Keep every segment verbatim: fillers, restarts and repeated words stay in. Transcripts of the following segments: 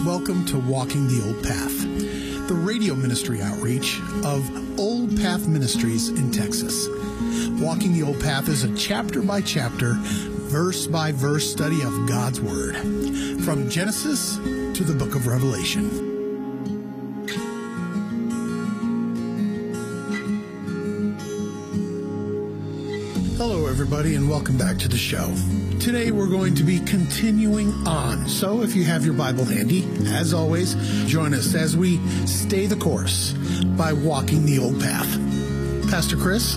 Welcome to Walking the Old Path, the radio ministry outreach of Old Path Ministries in Texas. Walking the Old Path is a chapter-by-chapter, verse-by-verse study of God's Word, from Genesis to the book of Revelation. Hello, everybody, and welcome back to the show. Today, we're going to be continuing on. So if you have your Bible handy, as always, join us as we stay the course by walking the old path. Pastor Chris?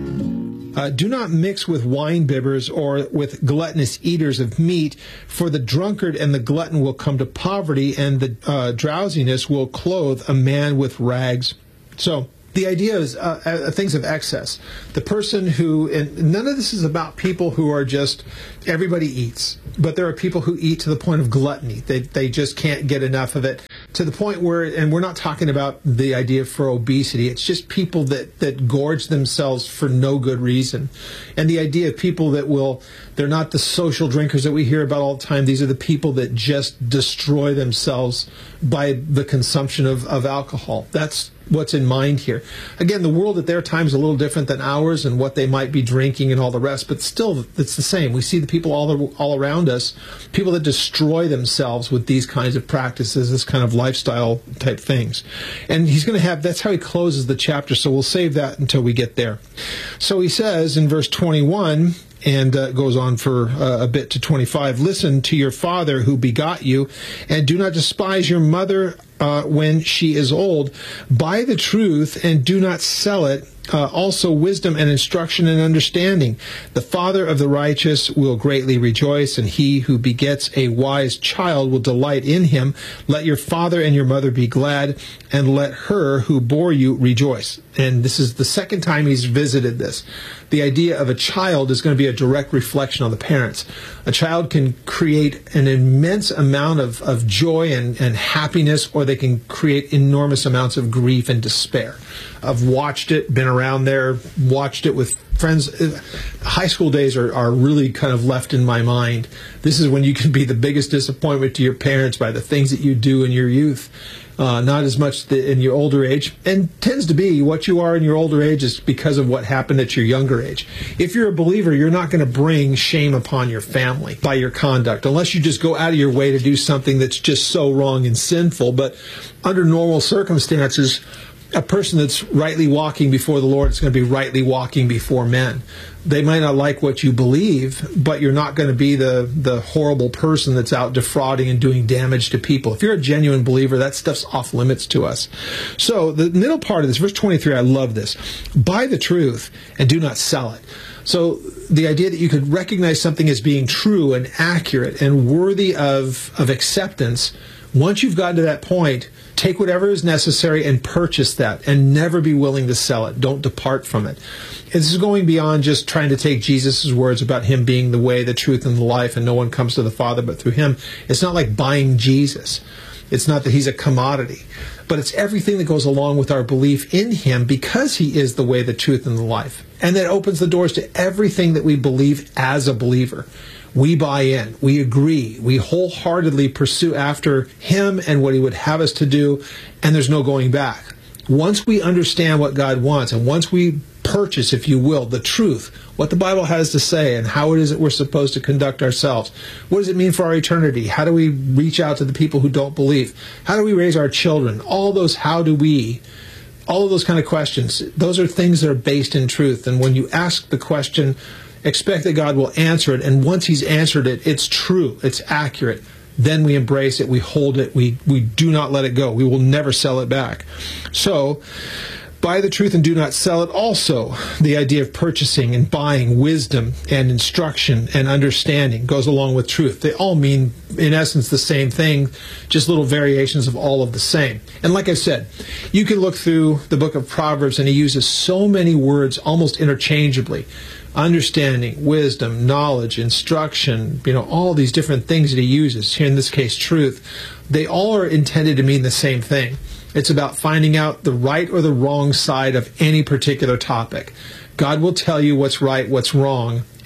Uh, do not mix with wine bibbers or with gluttonous eaters of meat, for the drunkard and the glutton will come to poverty, and the uh, drowsiness will clothe a man with rags. So, the idea is uh, uh, things of excess. The person who, and none of this is about people who are just, everybody eats, but there are people who eat to the point of gluttony. They they just can't get enough of it, to the point where, and we're not talking about the idea for obesity, it's just people that, that gorge themselves for no good reason. And the idea of people that will, they're not the social drinkers that we hear about all the time. These are the people that just destroy themselves by the consumption of, of alcohol. That's what's in mind here. Again, the world at their time is a little different than ours and what they might be drinking and all the rest, but still it's the same. We see the people all, all around us, people that destroy themselves with these kinds of practices, this kind of lifestyle type things. And he's going to have, that's how he closes the chapter, so we'll save that until we get there. So he says in verse twenty-one, and uh, goes on for uh, a bit to twenty-five, listen to your father who begot you, and do not despise your mother uh, when she is old. Buy the truth and do not sell it. Uh, also wisdom and instruction and understanding. The father of the righteous will greatly rejoice, and he who begets a wise child will delight in him. Let your father and your mother be glad, and let her who bore you rejoice. And this is the second time he's visited this. The idea of a child is going to be a direct reflection on the parents. A child can create an immense amount of, of joy and, and happiness, or they can create enormous amounts of grief and despair. I've watched it, been around there, watched it with friends. High school days are, are really kind of left in my mind. This is when you can be the biggest disappointment to your parents by the things that you do in your youth. Uh, not as much the, in your older age, and tends to be what you are in your older age is because of what happened at your younger age. If you're a believer, you're not going to bring shame upon your family by your conduct, unless you just go out of your way to do something that's just so wrong and sinful. But under normal circumstances, a person that's rightly walking before the Lord is going to be rightly walking before men. They might not like what you believe, but you're not going to be the, the horrible person that's out defrauding and doing damage to people. If you're a genuine believer, that stuff's off limits to us. So the middle part of this, verse twenty-three, I love this. Buy the truth and do not sell it. So the idea that you could recognize something as being true and accurate and worthy of, of acceptance, once you've gotten to that point, take whatever is necessary and purchase that, and never be willing to sell it. Don't depart from it. This is going beyond just trying to take Jesus' words about him being the way, the truth, and the life, and no one comes to the Father but through him. It's not like buying Jesus. It's not that he's a commodity. But it's everything that goes along with our belief in him, because he is the way, the truth, and the life. And that opens the doors to everything that we believe as a believer. We buy in, we agree, we wholeheartedly pursue after him and what he would have us to do, and there's no going back. Once we understand what God wants, and once we purchase, if you will, the truth, what the Bible has to say, and how it is that we're supposed to conduct ourselves, what does it mean for our eternity? How do we reach out to the people who don't believe? How do we raise our children? All those how do we, all of those kind of questions, those are things that are based in truth. And when you ask the question, expect that God will answer it, and once he's answered it, it's true, it's accurate. Then we embrace it, we hold it, we, we do not let it go. We will never sell it back. So, buy the truth and do not sell it. Also, the idea of purchasing and buying, wisdom and instruction and understanding goes along with truth. They all mean, in essence, the same thing, just little variations of all of the same. And like I said, you can look through the book of Proverbs, and he uses so many words almost interchangeably. Understanding, wisdom, knowledge, instruction, you know, all these different things that he uses, here in this case, truth, they all are intended to mean the same thing. It's about finding out the right or the wrong side of any particular topic. God will tell you what's right, what's wrong,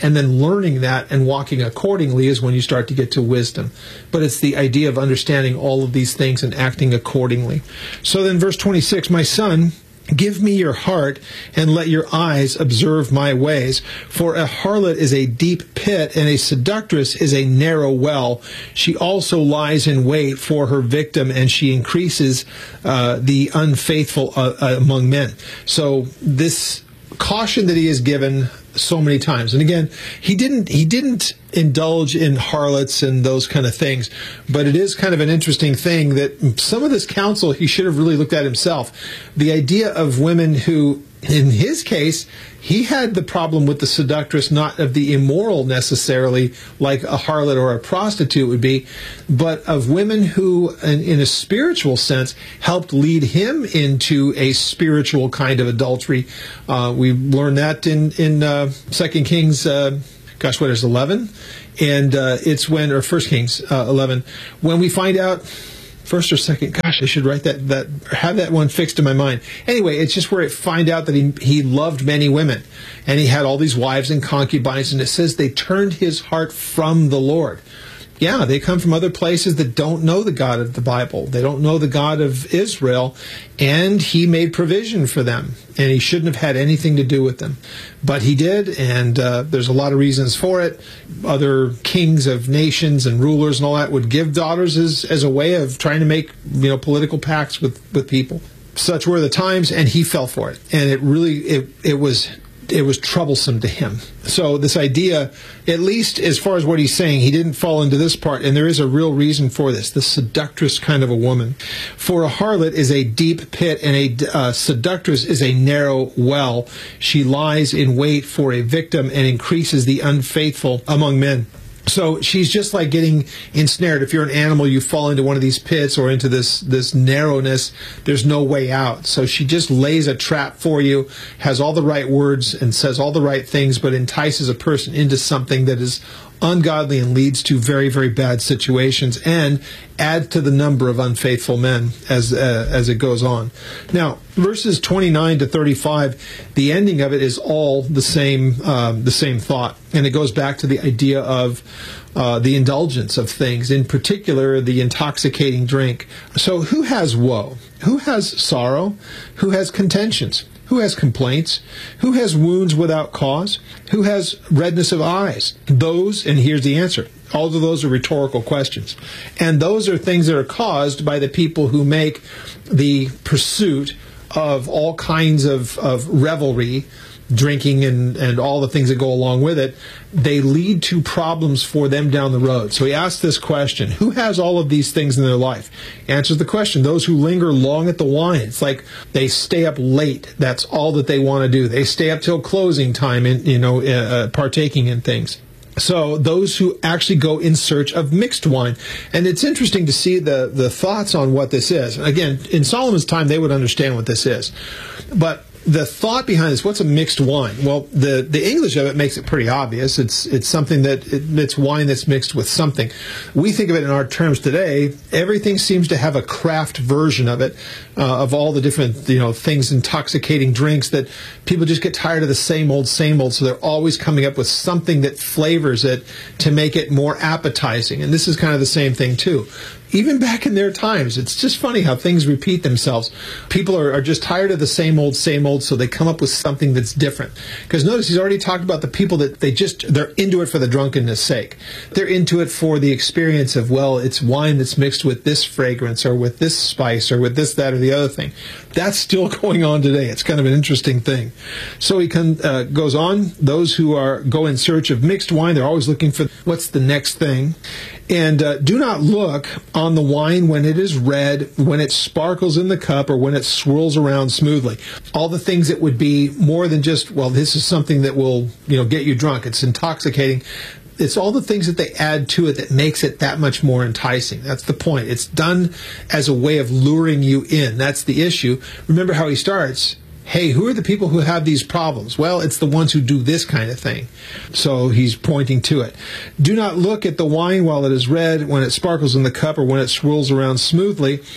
and then learning that and walking accordingly is when you start to get to wisdom. But it's the idea of understanding all of these things and acting accordingly. So then verse twenty-six, my son, give me your heart, and let your eyes observe my ways. For a harlot is a deep pit, and a seductress is a narrow well. She also lies in wait for her victim, and she increases uh, the unfaithful uh, uh, among men. So this caution that he is given so many times. And again, he didn't he didn't indulge in harlots and those kind of things, but it is kind of an interesting thing that some of this counsel he should have really looked at himself. The idea of women who, in his case, he had the problem with the seductress, not of the immoral necessarily, like a harlot or a prostitute would be, but of women who, in, in a spiritual sense, helped lead him into a spiritual kind of adultery. Uh, we learned that in in uh, Second Kings, uh, gosh, what is it, eleven, and uh, it's when, or First Kings uh, eleven, when we find out. First or second, gosh, I should write that, that, have that one fixed in my mind. Anyway, it's just where it find out that he, he loved many women, and he had all these wives and concubines, and it says they turned his heart from the Lord. Yeah, they come from other places that don't know the God of the Bible. They don't know the God of Israel, and he made provision for them, and he shouldn't have had anything to do with them. But he did, and uh, there's a lot of reasons for it. Other kings of nations and rulers and all that would give daughters as, as a way of trying to make, you know, political pacts with, with people. Such were the times, and he fell for it. And it really, it, it was... it was troublesome to him. So this idea, at least as far as what he's saying, he didn't fall into this part, and there is a real reason for this, the seductress kind of a woman. For a harlot is a deep pit, and a uh, seductress is a narrow well. She lies in wait for a victim and increases the unfaithful among men. So she's just like getting ensnared. If you're an animal, you fall into one of these pits or into this, this narrowness. There's no way out. So she just lays a trap for you, has all the right words and says all the right things, but entices a person into something that is ungodly and leads to very, very bad situations and adds to the number of unfaithful men as uh, as it goes on. Now, verses twenty-nine to thirty-five, the ending of it is all the same um, the same thought, and it goes back to the idea of uh, the indulgence of things, in particular the intoxicating drink. So, who has woe? Who has sorrow? Who has contentions? Who has complaints? Who has wounds without cause? Who has redness of eyes? Those, and here's the answer. All of those are rhetorical questions. And those are things that are caused by the people who make the pursuit of all kinds of, of revelry, drinking and, and all the things that go along with it. They lead to problems for them down the road. So he asks this question, who has all of these things in their life? Answers the question, those who linger long at the wine. It's like they stay up late. That's all that they want to do. They stay up till closing time and, you know, uh, partaking in things. So those who actually go in search of mixed wine. And it's interesting to see the, the thoughts on what this is. Again, in Solomon's time, they would understand what this is. But the thought behind this, what's a mixed wine? Well, the, the English of it makes it pretty obvious. It's it's something that, it, it's wine that's mixed with something. We think of it in our terms today. Everything seems to have a craft version of it, uh, of all the different, you know, things, intoxicating drinks that people just get tired of the same old, same old. So they're always coming up with something that flavors it to make it more appetizing. And this is kind of the same thing too. Even back in their times, it's just funny how things repeat themselves. People are, are just tired of the same old, same old, so they come up with something that's different. Because notice he's already talked about the people that they just, they're into it for the drunkenness sake. They're into it for the experience of, well, it's wine that's mixed with this fragrance or with this spice or with this, that, or the other thing. That's still going on today. It's kind of an interesting thing. So he can, uh, goes on, those who are go in search of mixed wine, they're always looking for what's the next thing. And uh, do not look on the wine when it is red, when it sparkles in the cup, or when it swirls around smoothly. All the things that would be more than just, well, this is something that will, you know, get you drunk. It's intoxicating. It's all the things that they add to it that makes it that much more enticing. That's the point. It's done as a way of luring you in. That's the issue. Remember how he starts. Hey, who are the people who have these problems? Well, it's the ones who do this kind of thing. So he's pointing to it. Do not look at the wine while it is red, when it sparkles in the cup, or when it swirls around smoothly.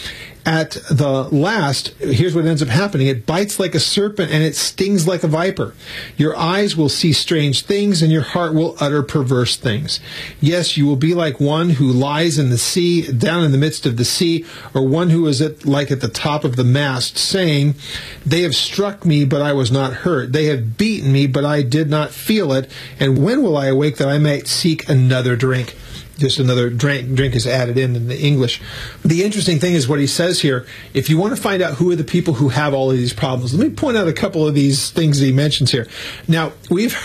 at the last, here's what ends up happening. It bites like a serpent and it stings like a viper. Your eyes will see strange things and your heart will utter perverse things. Yes, you will be like one who lies in the sea, down in the midst of the sea, or one who is at, like at the top of the mast, saying, they have struck me, but I was not hurt. They have beaten me, but I did not feel it. And when will I awake that I might seek another drink? Just another drink, drink is added in in the English. The interesting thing is what he says here. If you want to find out who are the people who have all of these problems, let me point out a couple of these things that he mentions here. Now, we've...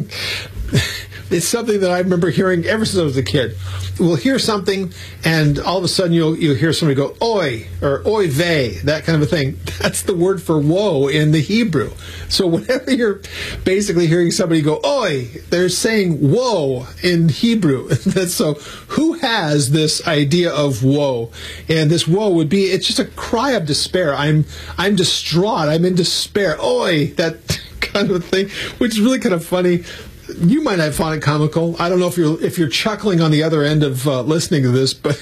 It's something that I remember hearing ever since I was a kid. We'll hear something, and all of a sudden you'll you'll hear somebody go, oi, or oy vey, that kind of a thing. That's the word for woe in the Hebrew. So whenever you're basically hearing somebody go, oi, they're saying woe in Hebrew. So who has this idea of woe? And this woe would be, it's just a cry of despair. I'm I'm distraught. I'm in despair. Oi, that kind of thing, which is really kind of funny. You might have found it comical. I don't know if you're if you're chuckling on the other end of uh, listening to this, but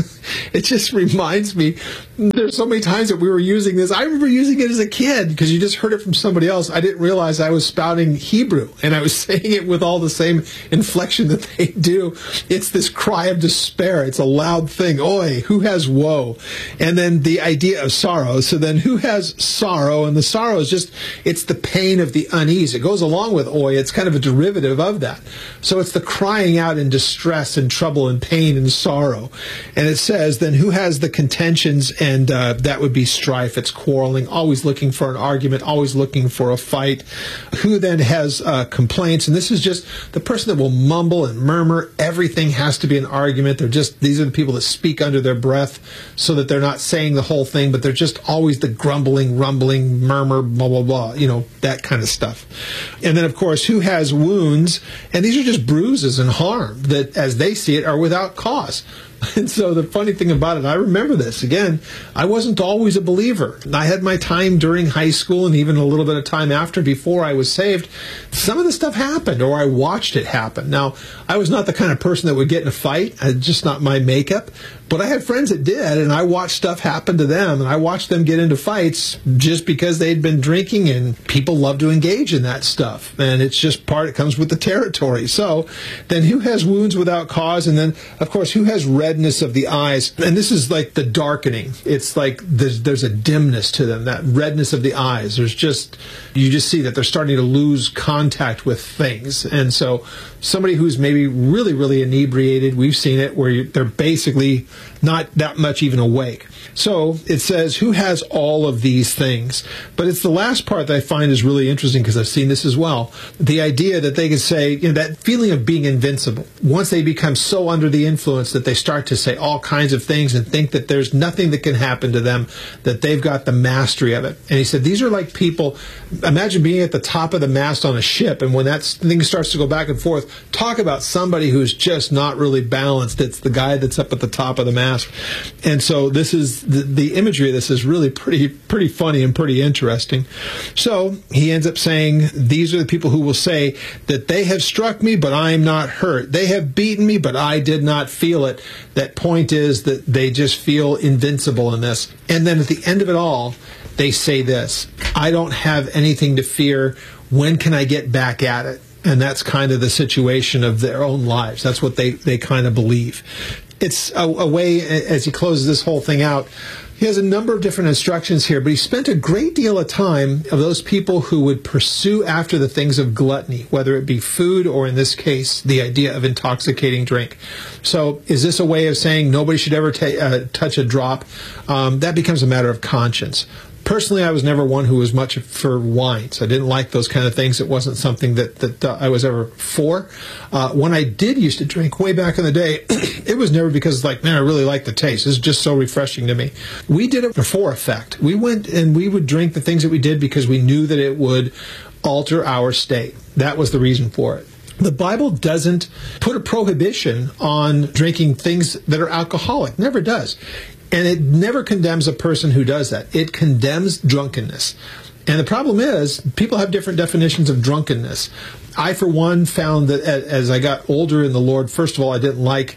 it just reminds me, there's so many times that we were using this. I remember using it as a kid because you just heard it from somebody else. I didn't realize I was spouting Hebrew, and I was saying it with all the same inflection that they do. It's this cry of despair. It's a loud thing. Oi, who has woe? And then the idea of sorrow. So then who has sorrow? And the sorrow is just, it's the pain of the unease. It goes along with oi. It's kind of a derivative of that. So it's the crying out in distress and trouble and pain and sorrow. And it says, then who has the contentions, and uh, that would be strife. It's quarreling, always looking for an argument, always looking for a fight. Who then has uh, complaints? And this is just the person that will mumble and murmur. Everything has to be an argument. They're just, these are the people that speak under their breath so that they're not saying the whole thing, but they're just always the grumbling, rumbling, murmur, blah, blah, blah, you know, that kind of stuff. And then, of course, who has wounds? And these are just bruises and harm that, as they see it, are without cause. And so the funny thing about it, I remember this. Again, I wasn't always a believer. I had my time during high school and even a little bit of time after, before I was saved. Some of the stuff happened, or I watched it happen. Now, I was not the kind of person that would get in a fight. It's just not my makeup. But I had friends that did, and I watched stuff happen to them, and I watched them get into fights just because they'd been drinking, and people love to engage in that stuff. And it's just part, it comes with the territory. So then who has wounds without cause? And then, of course, who has redness of the eyes? And this is like the darkening. It's like there's, there's a dimness to them, that redness of the eyes. There's just, you just see that they're starting to lose contact with things. And so somebody who's maybe really, really inebriated, we've seen it where you, they're basically not that much even awake. So it says, who has all of these things? But it's the last part that I find is really interesting, because I've seen this as well. The idea that they could say, you know, that feeling of being invincible. Once they become so under the influence that they start to say all kinds of things and think that there's nothing that can happen to them, that they've got the mastery of it. And he said, these are like people, imagine being at the top of the mast on a ship, and when that thing starts to go back and forth, talk about somebody who's just not really balanced. It's the guy that's up at the top of the mast. And so this is, the, the imagery of this is really pretty, pretty funny and pretty interesting. So he ends up saying, these are the people who will say that they have struck me, but I am not hurt. They have beaten me, but I did not feel it. That point is that they just feel invincible in this. And then at the end of it all, they say this, I don't have anything to fear. When can I get back at it? And that's kind of the situation of their own lives. That's what they, they kind of believe. It's a, a way, as he closes this whole thing out, he has a number of different instructions here, but he spent a great deal of time of those people who would pursue after the things of gluttony, whether it be food or, in this case, the idea of intoxicating drink. So is this a way of saying nobody should ever ta- uh, touch a drop? Um, that becomes a matter of conscience. Personally, I was never one who was much for wines. I didn't like those kind of things. It wasn't something that, that uh, I was ever for. Uh, when I did used to drink way back in the day, it was never because, like, man, I really like the taste. This is just so refreshing to me. We did it for effect. We went and we would drink the things that we did because we knew that it would alter our state. That was the reason for it. The Bible doesn't put a prohibition on drinking things that are alcoholic. Never does. And it never condemns a person who does that. It condemns drunkenness. And the problem is, people have different definitions of drunkenness. I, for one, found that as I got older in the Lord, first of all, I didn't like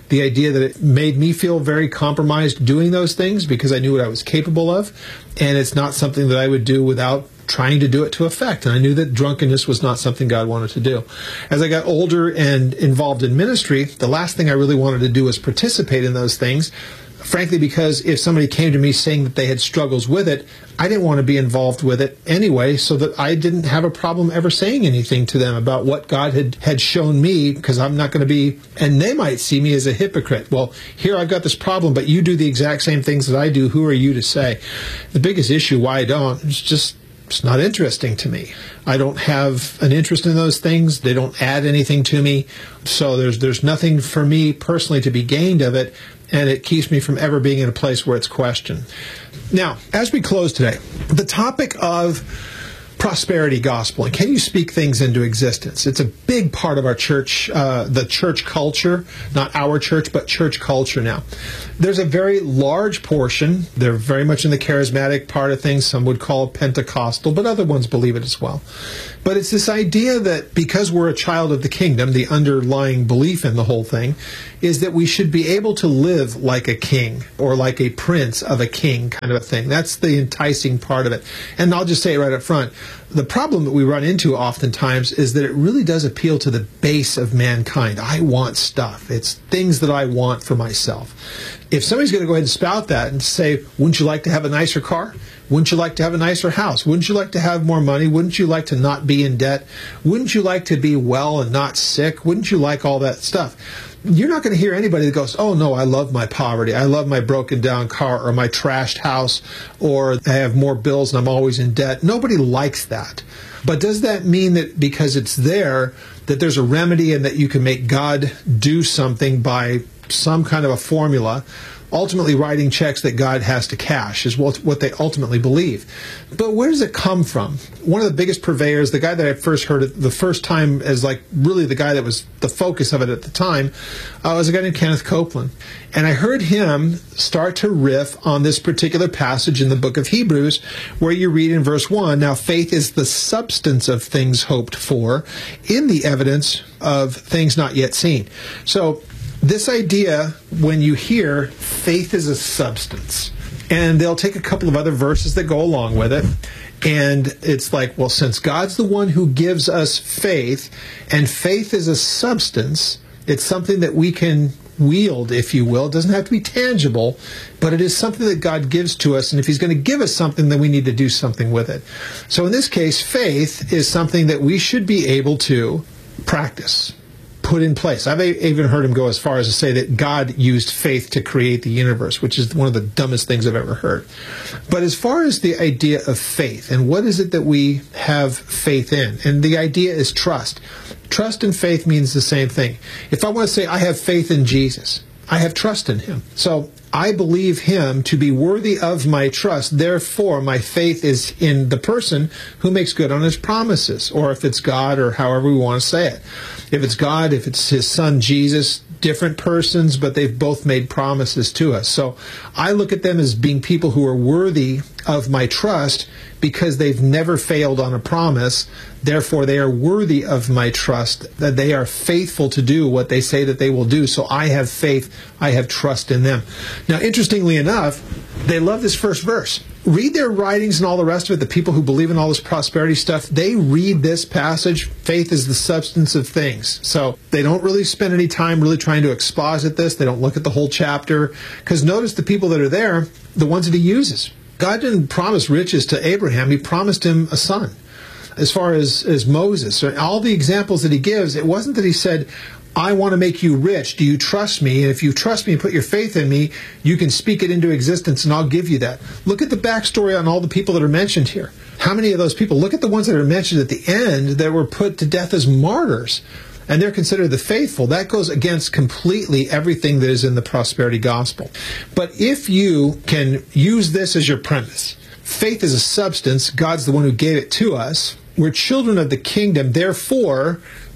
The idea that it made me feel very compromised doing those things because I knew what I was capable of, and it's not something that I would do without trying to do it to effect. And I knew that drunkenness was not something God wanted to do. As I got older and involved in ministry, the last thing I really wanted to do was participate in those things, frankly, because if somebody came to me saying that they had struggles with it, I didn't want to be involved with it anyway, so that I didn't have a problem ever saying anything to them about what God had, had shown me, because I'm not going to be, and they might see me as a hypocrite. Well, here I've got this problem, but you do the exact same things that I do. Who are you to say? The biggest issue why I don't is just it's not interesting to me. I don't have an interest in those things. They don't add anything to me. So there's there's nothing for me personally to be gained of it, and it keeps me from ever being in a place where it's questioned. Now, as we close today, the topic of prosperity gospel, and can you speak things into existence? It's a big part of our church, uh, the church culture, not our church, but church culture now. There's a very large portion, they're very much in the charismatic part of things, some would call it Pentecostal, but other ones believe it as well. But it's this idea that because we're a child of the kingdom, the underlying belief in the whole thing is that we should be able to live like a king or like a prince of a king kind of a thing. That's the enticing part of it. And I'll just say it right up front. The problem that we run into oftentimes is that it really does appeal to the base of mankind. I want stuff. It's things that I want for myself. If somebody's going to go ahead and spout that and say, wouldn't you like to have a nicer car? Wouldn't you like to have a nicer house? Wouldn't you like to have more money? Wouldn't you like to not be in debt? Wouldn't you like to be well and not sick? Wouldn't you like all that stuff? You're not going to hear anybody that goes, oh no, I love my poverty. I love my broken down car or my trashed house, or I have more bills and I'm always in debt. Nobody likes that. But does that mean that because it's there, that there's a remedy and that you can make God do something by some kind of a formula, ultimately writing checks that God has to cash is what, what they ultimately believe. But where does it come from? One of the biggest purveyors, the guy that I first heard it the first time as like really the guy that was the focus of it at the time, uh, was a guy named Kenneth Copeland. And I heard him start to riff on this particular passage in the book of Hebrews where you read in verse one, now faith is the substance of things hoped for, in the evidence of things not yet seen. So this idea, when you hear faith is a substance, and they'll take a couple of other verses that go along with it, and it's like, well, since God's the one who gives us faith, and faith is a substance, it's something that we can wield, if you will. It doesn't have to be tangible, but it is something that God gives to us, and if He's going to give us something, then we need to do something with it. So in this case, faith is something that we should be able to practice, put in place. I've even heard him go as far as to say that God used faith to create the universe, which is one of the dumbest things I've ever heard. But as far as the idea of faith, and what is it that we have faith in? And the idea is trust. Trust and faith means the same thing. If I want to say I have faith in Jesus, I have trust in Him. So I believe Him to be worthy of my trust. Therefore, my faith is in the person who makes good on His promises, or if it's God, or however we want to say it. If it's God, if it's His Son Jesus, different persons, but they've both made promises to us. So I look at them as being people who are worthy of my trust because they've never failed on a promise. Therefore, they are worthy of my trust, that they are faithful to do what they say that they will do. So I have faith, I have trust in them. Now, interestingly enough, they love this first verse. Read their writings and all the rest of it, the people who believe in all this prosperity stuff, they read this passage, faith is the substance of things. So they don't really spend any time really trying to exposit this. They don't look at the whole chapter. Because notice the people that are there, the ones that He uses. God didn't promise riches to Abraham. He promised him a son. As far as, as Moses, all the examples that He gives, it wasn't that He said, I want to make you rich. Do you trust me? And if you trust me and put your faith in me, you can speak it into existence and I'll give you that. Look at the backstory on all the people that are mentioned here. How many of those people? Look at the ones that are mentioned at the end that were put to death as martyrs. And they're considered the faithful. That goes against completely everything that is in the prosperity gospel. But if you can use this as your premise, faith is a substance, God's the one who gave it to us, we're children of the kingdom, therefore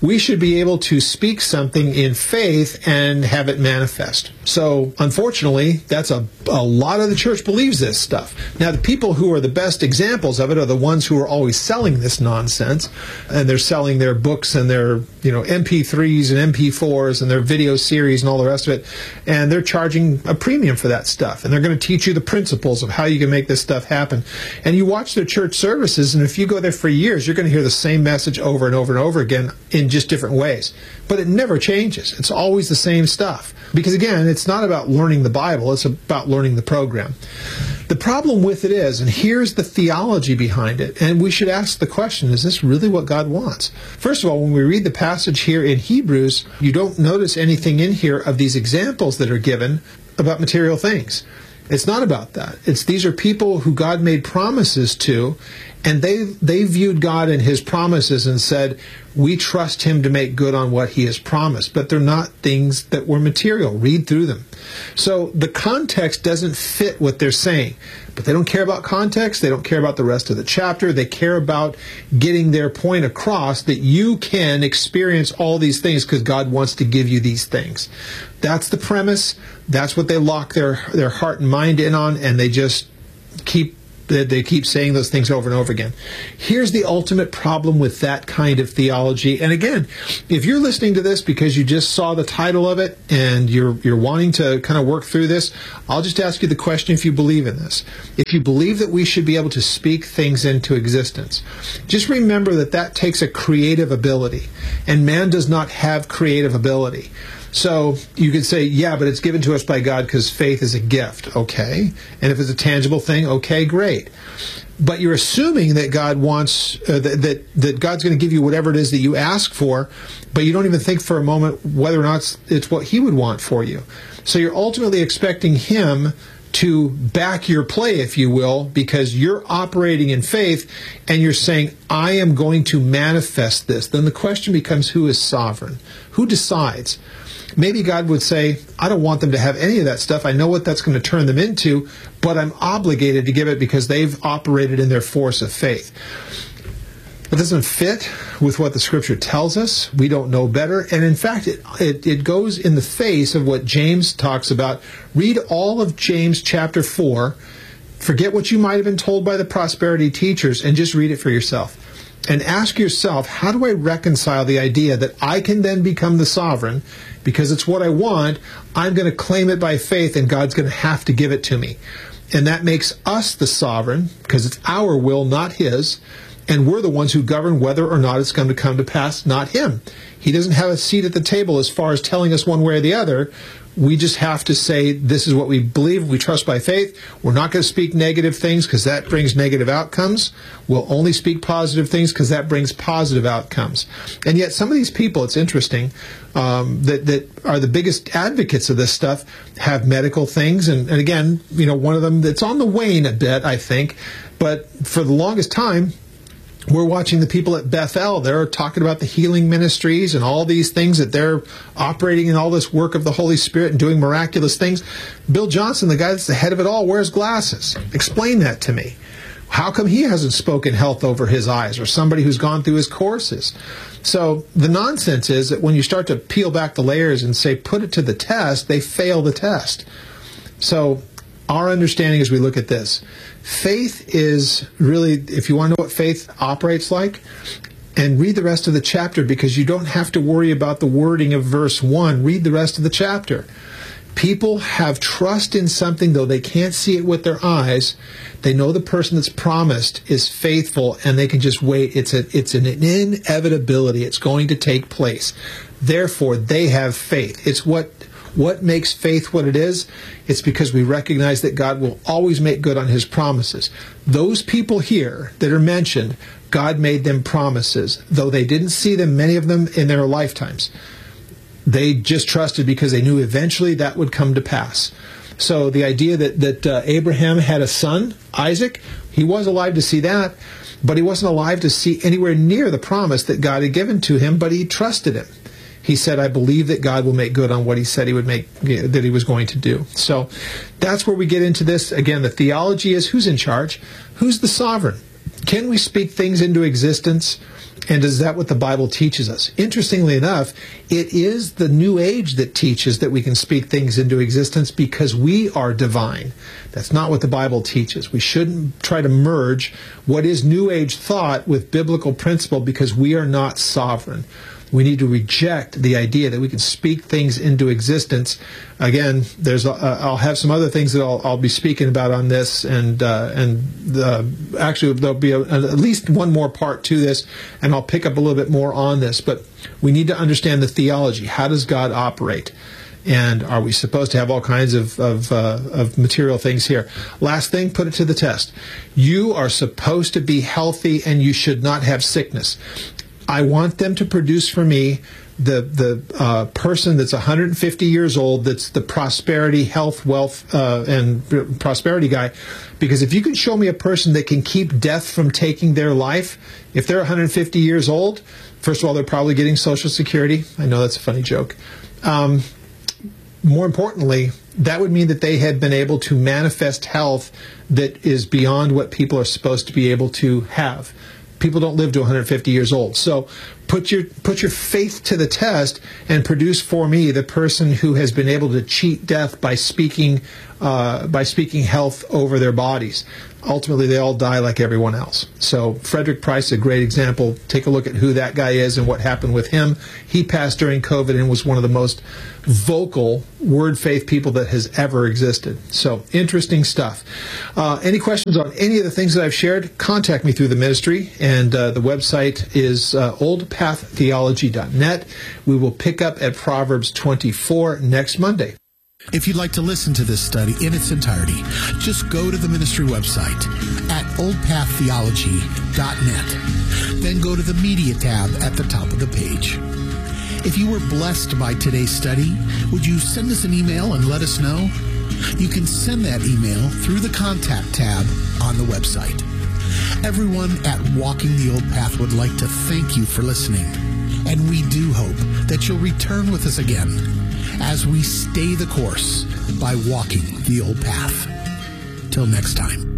we should be able to speak something in faith and have it manifest. So, unfortunately, that's a, a lot of the church believes this stuff. Now, the people who are the best examples of it are the ones who are always selling this nonsense, and they're selling their books and their, you know, M P threes and M P fours and their video series and all the rest of it, and they're charging a premium for that stuff, and they're going to teach you the principles of how you can make this stuff happen. And you watch their church services, and if you go there for years, you're going to hear the same message over and over and over again in just different ways. But it never changes. It's always the same stuff. Because again, it's not about learning the Bible, it's about learning the program. The problem with it is, and here's the theology behind it, and we should ask the question, is this really what God wants? First of all, when we read the passage here in Hebrews, you don't notice anything in here of these examples that are given about material things. It's not about that. It's these are people who God made promises to, and they they viewed God and His promises and said, we trust Him to make good on what He has promised. But they're not things that were material. Read through them. So the context doesn't fit what they're saying. But they don't care about context. They don't care about the rest of the chapter. They care about getting their point across that you can experience all these things because God wants to give you these things. That's the premise. That's what they lock their, their heart and mind in on, and they just keep They keep saying those things over and over again. Here's the ultimate problem with that kind of theology. And again, if you're listening to this because you just saw the title of it and you're you're wanting to kind of work through this, I'll just ask you the question if you believe in this. If you believe that we should be able to speak things into existence, just remember that that takes a creative ability. And man does not have creative ability. So you could say, yeah, but it's given to us by God because faith is a gift. Okay. And if it's a tangible thing, okay, great. But you're assuming that God wants, uh, that, that, that God's going to give you whatever it is that you ask for, but you don't even think for a moment whether or not it's, it's what He would want for you. So you're ultimately expecting Him to back your play, if you will, because you're operating in faith and you're saying, I am going to manifest this. Then the question becomes, who is sovereign? Who decides? Maybe God would say, I don't want them to have any of that stuff. I know what that's going to turn them into, but I'm obligated to give it because they've operated in their force of faith. It doesn't fit with what the Scripture tells us. We don't know better. And in fact, it, it, it goes in the face of what James talks about. Read all of James chapter four. Forget what you might have been told by the prosperity teachers and just read it for yourself. And ask yourself, how do I reconcile the idea that I can then become the sovereign because it's what I want, I'm going to claim it by faith and God's going to have to give it to me. And that makes us the sovereign because it's our will, not His. And we're the ones who govern whether or not it's going to come to pass, not Him. He doesn't have a seat at the table as far as telling us one way or the other. We just have to say, this is what we believe, we trust by faith. We're not going to speak negative things because that brings negative outcomes. We'll only speak positive things because that brings positive outcomes. And yet some of these people, it's interesting, um, that, that are the biggest advocates of this stuff have medical things. And, and again, you know, one of them that's on the wane a bit, I think. But for the longest time, we're watching the people at Bethel. They're talking about the healing ministries and all these things that they're operating in all this work of the Holy Spirit and doing miraculous things. Bill Johnson, the guy that's the head of it all, wears glasses. Explain that to me. How come he hasn't spoken health over his eyes, or somebody who's gone through his courses? So the nonsense is that when you start to peel back the layers and say, put it to the test, they fail the test. So our understanding as we look at this, faith is really, if you want to know what faith operates like, and read the rest of the chapter because you don't have to worry about the wording of verse one. Read the rest of the chapter. People have trust in something, though they can't see it with their eyes. They know the person that's promised is faithful, and they can just wait. It's a, it's an inevitability. It's going to take place. Therefore, they have faith. It's what What makes faith what it is? It's because we recognize that God will always make good on His promises. Those people here that are mentioned, God made them promises, though they didn't see them, many of them, in their lifetimes. They just trusted because they knew eventually that would come to pass. So the idea that, that uh, Abraham had a son, Isaac, he was alive to see that, but he wasn't alive to see anywhere near the promise that God had given to him, but he trusted Him. He said, I believe that God will make good on what He said He would make, that He was going to do. So that's where we get into this. Again, the theology is who's in charge? Who's the sovereign? Can we speak things into existence? And is that what the Bible teaches us? Interestingly enough, it is the New Age that teaches that we can speak things into existence because we are divine. That's not what the Bible teaches. We shouldn't try to merge what is New Age thought with biblical principle because we are not sovereign. We need to reject the idea that we can speak things into existence. Again, there's uh, I'll have some other things that I'll, I'll be speaking about on this, and uh, and uh, actually there'll be a, at least one more part to this, and I'll pick up a little bit more on this. But we need to understand the theology. How does God operate? And are we supposed to have all kinds of of, uh, of material things here? Last thing, put it to the test. You are supposed to be healthy, and you should not have sickness. I want them to produce for me the the uh, person that's one hundred fifty years old, that's the prosperity, health, wealth, uh, and prosperity guy. Because if you can show me a person that can keep death from taking their life, if they're one hundred fifty years old, first of all, they're probably getting Social Security. I know that's a funny joke. Um, more importantly, that would mean that they had been able to manifest health that is beyond what people are supposed to be able to have. People don't live to one hundred fifty years old. So put your put your faith to the test and produce for me the person who has been able to cheat death by speaking uh, by speaking health over their bodies. Ultimately, they all die like everyone else. So Frederick Price, a great example. Take a look at who that guy is and what happened with him. He passed during COVID and was one of the most vocal word faith people that has ever existed. So interesting stuff. Uh, any questions on any of the things that I've shared, contact me through the ministry, and uh, the website is uh, old path theology dot net. We will pick up at Proverbs twenty-four next Monday. If you'd like to listen to this study in its entirety, just go to the ministry website at old path theology dot net. Then go to the media tab at the top of the page. If you were blessed by today's study, would you send us an email and let us know? You can send that email through the contact tab on the website. Everyone at Walking the Old Path would like to thank you for listening, and we do hope that you'll return with us again as we stay the course by walking the old path. Till next time.